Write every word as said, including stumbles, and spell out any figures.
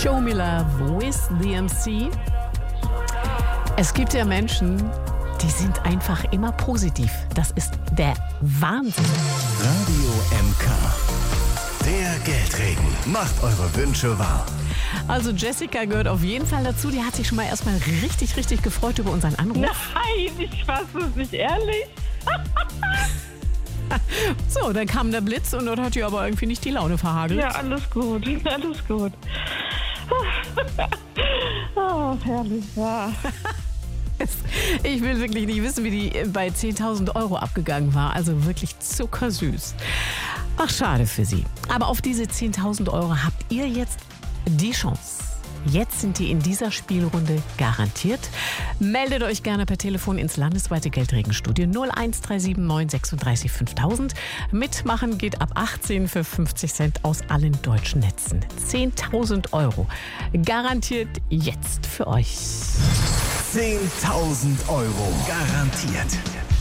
Show Me Love with D M C. Es gibt ja Menschen, die sind einfach immer positiv. Das ist der Wahnsinn. Radio M K. Der Geldregen. Macht eure Wünsche wahr. Also Jessica gehört auf jeden Fall dazu. Die hat sich schon mal erstmal richtig, richtig gefreut über unseren Anruf. Nein, ich fasse es nicht, ehrlich. So, dann kam der Blitz und dort hat die aber irgendwie nicht die Laune verhagelt. Ja, alles gut, alles gut. Oh, herrlich, ja. Ich will wirklich nicht wissen, wie die bei zehntausend Euro abgegangen war. Also wirklich zuckersüß. Ach, schade für sie. Aber auf diese zehntausend Euro habt ihr jetzt die Chance. Jetzt sind die in dieser Spielrunde garantiert. Meldet euch gerne per Telefon ins landesweite Geldregenstudio null eins drei sieben neun sechsunddreißig fünftausend. Mitmachen geht ab achtzehn für fünfzig Cent aus allen deutschen Netzen. zehntausend Euro garantiert jetzt für euch. zehntausend Euro garantiert.